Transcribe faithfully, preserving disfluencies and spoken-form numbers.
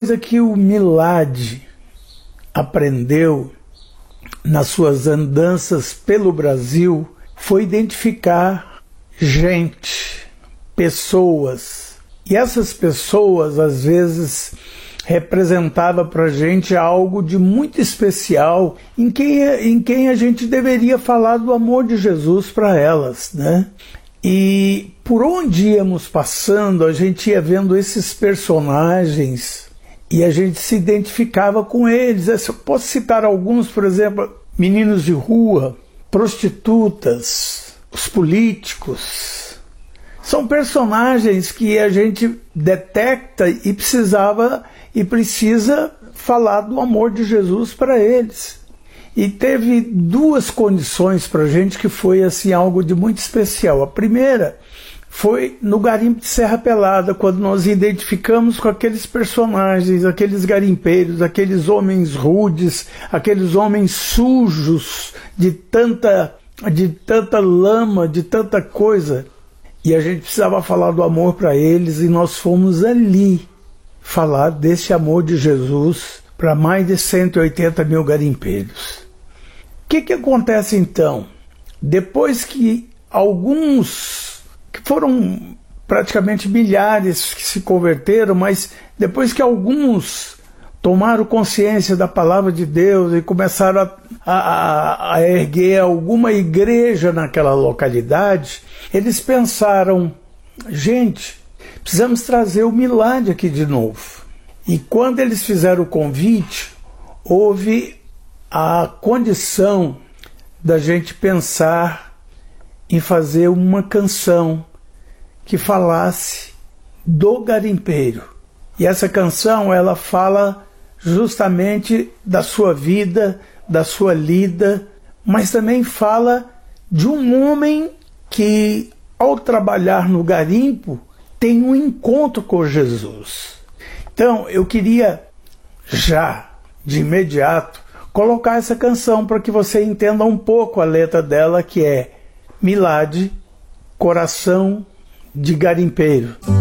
coisa que o Milad aprendeu nas suas andanças pelo Brasil foi identificar gente, pessoas. E essas pessoas, às vezes, representavam para a gente algo de muito especial em quem, em quem a gente deveria falar do amor de Jesus para elas, né? E por onde íamos passando, a gente ia vendo esses personagens e a gente se identificava com eles. Eu posso citar alguns, por exemplo, meninos de rua, prostitutas, os políticos. São personagens que a gente detecta e precisava e precisa falar do amor de Jesus para eles. E teve duas condições para a gente que foi assim, algo de muito especial. A primeira foi no garimpo de Serra Pelada, quando nós identificamos com aqueles personagens, aqueles garimpeiros, aqueles homens rudes, aqueles homens sujos de tanta, de tanta lama, de tanta coisa. E a gente precisava falar do amor para eles, e nós fomos ali falar desse amor de Jesus para mais de cento e oitenta mil garimpeiros. O que, que acontece então? Depois que alguns, que foram praticamente milhares que se converteram, mas depois que alguns tomaram consciência da palavra de Deus e começaram a, a, a erguer alguma igreja naquela localidade, eles pensaram, gente, precisamos trazer o Milad aqui de novo. E quando eles fizeram o convite, houve a condição da gente pensar em fazer uma canção que falasse do garimpeiro. E essa canção, ela fala justamente da sua vida, da sua lida, mas também fala de um homem que, ao trabalhar no garimpo, tem um encontro com Jesus. Então, eu queria já, de imediato, colocar essa canção para que você entenda um pouco a letra dela, que é Milad, Coração de Garimpeiro.